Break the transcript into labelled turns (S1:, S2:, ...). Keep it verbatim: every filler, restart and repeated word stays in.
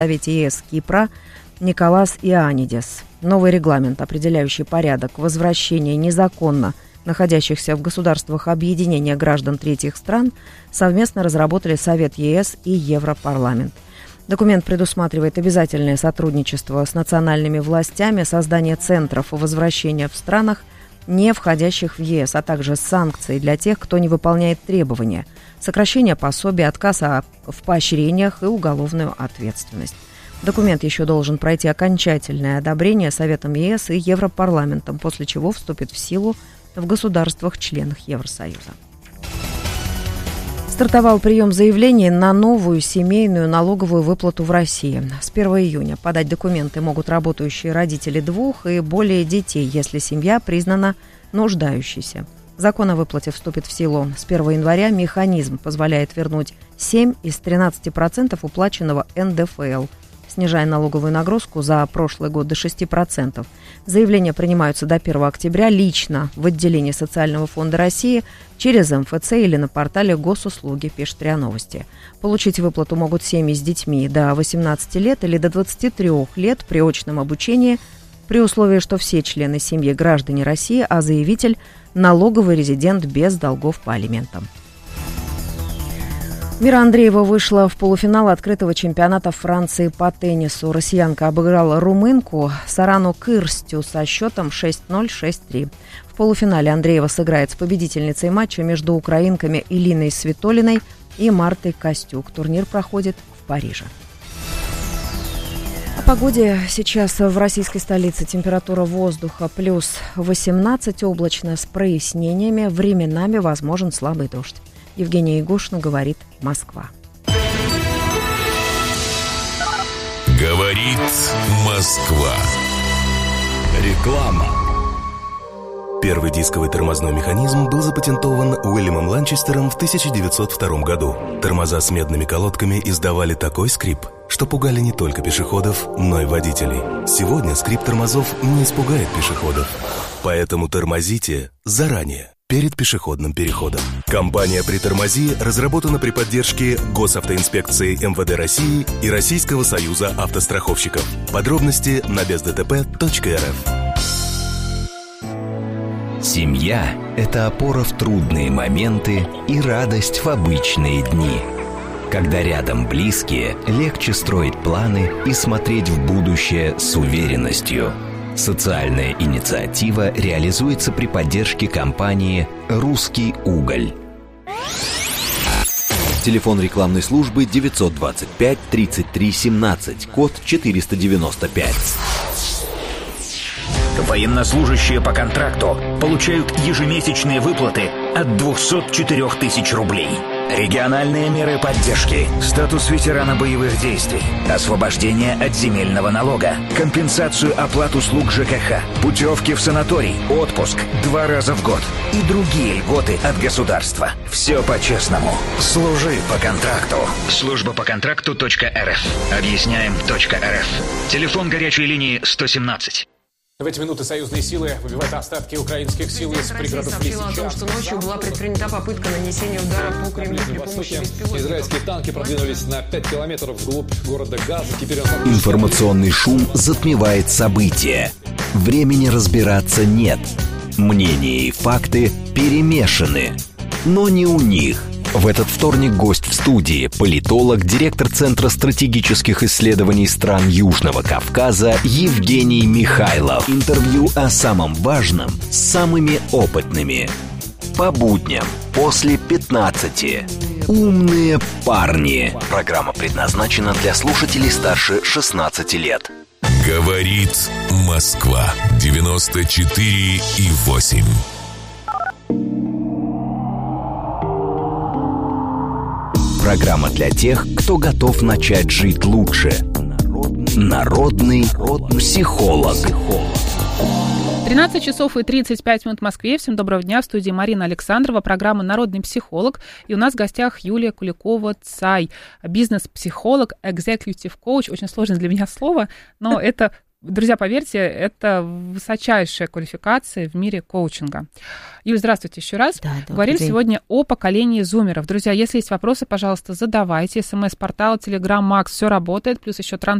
S1: Совете ЕС Кипра Николас Иоаннидис. Новый регламент, определяющий порядок возвращения незаконно находящихся в государствах объединения граждан третьих стран, совместно разработали Совет ЕС и Европарламент. Документ предусматривает обязательное сотрудничество с национальными властями, создание центров возвращения в странах, не входящих в ЕС, а также санкции для тех, кто не выполняет требования, сокращение пособий, отказ в поощрениях и уголовную ответственность. Документ еще должен пройти окончательное одобрение Советом ЕС и Европарламентом, после чего вступит в силу в государствах-членах Евросоюза. Стартовал прием заявлений на новую семейную налоговую выплату в России. С первого июня подать документы могут работающие родители двух и более детей, если семья признана нуждающейся. Закон о выплате вступит в силу с первого января. Механизм позволяет вернуть семь из тринадцати процентов уплаченного эн дэ эф эл, снижая налоговую нагрузку за прошлый год до шести процентов. Заявления принимаются до первого октября лично в отделении Социального фонда России через эм эф цэ или на портале Госуслуги, пишет РИА Новости. Получить выплату могут семьи с детьми до восемнадцати лет или до двадцати трёх лет при очном обучении, при условии, что все члены семьи граждане России, а заявитель – налоговый резидент без долгов по алиментам. Мира Андреева вышла в полуфинал открытого чемпионата Франции по теннису. Россиянка обыграла румынку Сарану Кырстю со счетом шесть ноль - шесть три. В полуфинале Андреева сыграет с победительницей матча между украинками Илиной Свитолиной и Мартой Костюк. Турнир проходит в Париже. О погоде сейчас в российской столице. Температура воздуха плюс восемнадцать, облачно с прояснениями, временами возможен слабый дождь. Евгения Ягушина, говорит Москва.
S2: Говорит Москва.
S3: Реклама. Первый дисковый тормозной механизм был запатентован Уильямом Ланчестером в тысяча девятьсот втором году. Тормоза с медными колодками издавали такой скрип, что пугали не только пешеходов, но и водителей. Сегодня скрип тормозов не испугает пешеходов. Поэтому тормозите заранее, перед пешеходным переходом. Компания «Притормози» разработана при поддержке Госавтоинспекции эм вэ дэ России и Российского союза автостраховщиков. Подробности на без дэ тэ пэ точка эр эф.
S4: Семья – это опора в трудные моменты и радость в обычные дни. Когда рядом близкие, легче строить планы и смотреть в будущее с уверенностью. Социальная инициатива реализуется при поддержке компании «Русский уголь».
S5: Телефон рекламной службы девятьсот двадцать пять тридцать три семнадцать, код четыреста девяносто пять.
S6: Военнослужащие по контракту получают ежемесячные выплаты от двухсот четырёх тысяч рублей. Региональные меры поддержки, статус ветерана боевых действий, освобождение от земельного налога, компенсацию оплат услуг жэ ка ха, путевки в санаторий, отпуск два раза в год и другие льготы от государства. Все по-честному. Служи по контракту. Служба по контракту точка эр эф. Объясняем точка эр эф. Телефон горячей линии сто семнадцать.
S7: В эти минуты союзные силы выбивают остатки украинских сил из пригородов Лисичанска.
S8: о том, что ночью была предпринята попытка нанесения удара по Кремлю при помощи беспилотников.
S7: Израильские танки продвинулись на пять километров вглубь города Газа. Теперь он...
S4: Информационный шум затмевает события. Времени разбираться нет. Мнения и факты перемешаны. Но не у них. В этот вторник гость в студии, политолог, директор Центра стратегических исследований стран Южного Кавказа Евгений Михайлов. Интервью о самом важном с самыми опытными. По будням после пятнадцати. Умные парни. Программа предназначена для слушателей старше шестнадцати лет.
S2: Говорит Москва. девяносто четыре и восемь.
S4: Программа для тех, кто готов начать жить лучше. Народный психолог.
S9: тринадцать часов и тридцать пять минут в Москве. Всем доброго дня. В студии Марина Александрова, программа «Народный психолог». И у нас в гостях Юлия Куликова-Цай, бизнес-психолог, executive coach. Очень сложное для меня слово, но это Друзья, поверьте, это высочайшая квалификация в мире коучинга. Юль, здравствуйте еще раз.
S1: Да,
S9: Говорим
S1: день.
S9: сегодня о поколении зумеров. Друзья, если есть вопросы, пожалуйста, задавайте. СМС-портал, Телеграм, Макс, все работает. Плюс еще